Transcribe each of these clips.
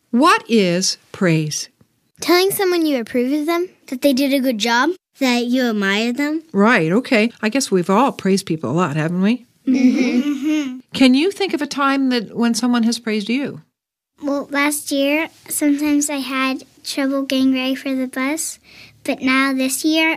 What is praise? Telling someone you approve of them, that they did a good job, that you admire them. Right, okay. I guess we've all praised people a lot, haven't we? Mm-hmm. Can you think of a time when someone has praised you? Well, last year, sometimes I had trouble getting ready for the bus, but now this year,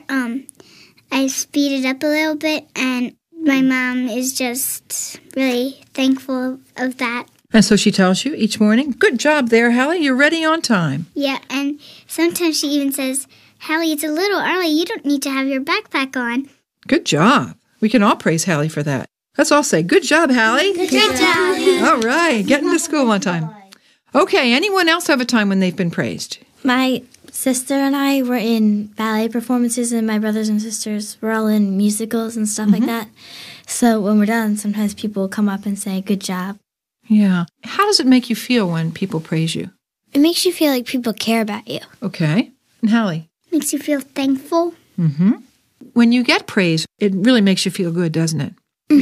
I speeded up a little bit, and my mom is just really thankful of that. And so she tells you each morning, good job there, Hallie, you're ready on time. Yeah, and sometimes she even says, Hallie, it's a little early, you don't need to have your backpack on. Good job. We can all praise Hallie for that. Let's all say, good job, Hallie. Good job. All right, getting to school on time. Okay, anyone else have a time when they've been praised? My sister and I were in ballet performances, and my brothers and sisters were all in musicals and stuff like that. So when we're done, sometimes people will come up and say, good job. Yeah. How does it make you feel when people praise you? It makes you feel like people care about you. Okay. And Hallie? Makes you feel thankful. When you get praise, it really makes you feel good, doesn't it?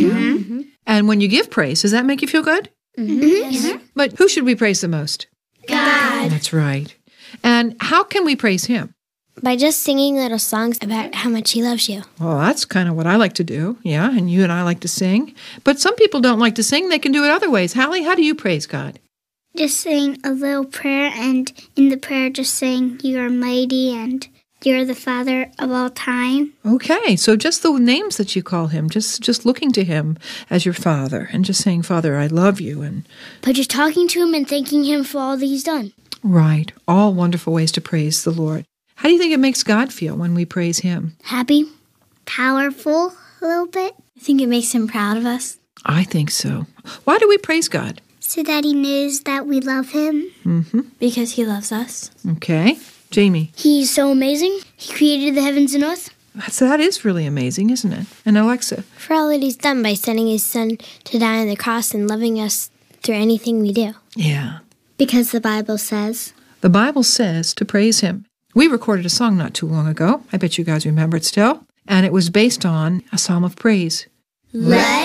And when you give praise, does that make you feel good? Yes. But who should we praise the most? God. That's right. And how can we praise Him? By just singing little songs about how much He loves you. Well, that's kind of what I like to do, yeah, and you and I like to sing. But some people don't like to sing. They can do it other ways. Hallie, how do you praise God? Just saying a little prayer, and in the prayer just saying, you are mighty and you're the Father of all time. Okay, so just the names that you call Him, just looking to Him as your Father and just saying, Father, I love you. And But just talking to Him and thanking Him for all that He's done. right, all wonderful ways to praise the Lord. How do you think it makes God feel when we praise Him? Happy. Powerful a little bit, I think it makes Him proud of us. I think so. Why do we praise God? so that He knows that we love Him. Because He loves us. Okay, Jamie, He's so amazing. He created the heavens and earth. that is really amazing, isn't it? And Alexa? For all that He's done by sending His Son to die on the cross and loving us through anything we do. Yeah. Because the Bible says. The Bible says to praise Him. We recorded a song not too long ago. I bet you guys remember it still. And it was based on a psalm of praise. Let